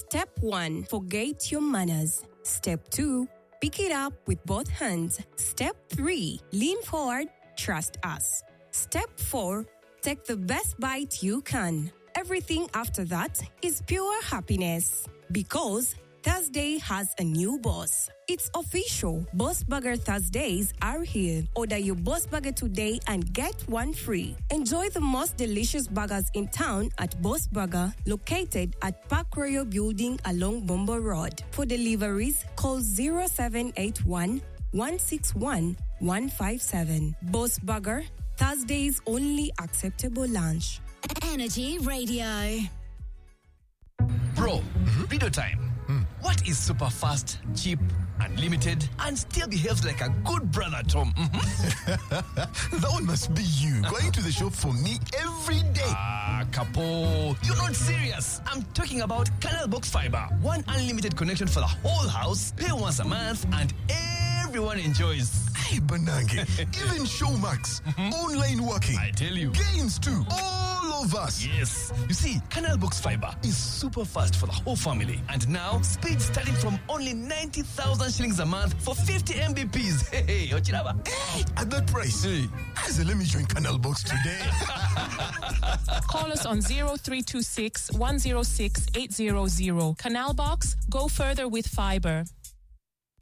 Step 1. Forget your manners. Step 2. Pick it up with both hands. Step 3. Lean forward. Trust us. Step 4. Take the best bite you can. Everything after that is pure happiness. Because Thursday has a new boss. It's official. Boss Burger Thursdays are here. Order your Boss Burger today and get one free. Enjoy the most delicious burgers in town at Boss Burger, located at Park Royal Building along Bombo Road. For deliveries, call 0781 161 157. Boss Burger, Thursday's only acceptable lunch. Energy Radio. Bro, video time. What is super fast, cheap, unlimited, and still behaves like a good brother, Tom? That one must be you, going to the shop for me every day. Capo. You're not serious. I'm talking about Canal Box Fiber. One unlimited connection for the whole house, pay once a month, and everyone enjoys. Hey, Banange, even Showmax, online working. I tell you. Games too, all of us. Yes. You see, Canal Box Fiber is super fast for the whole family. And now, speed starting from only 90,000 shillings a month for 50 Mbps. Hey, Ochiraba. Hey, at that price. Hey. I say, let me join Canal Box today. Call us on 0326 106 800. Canal Box, go further with fiber.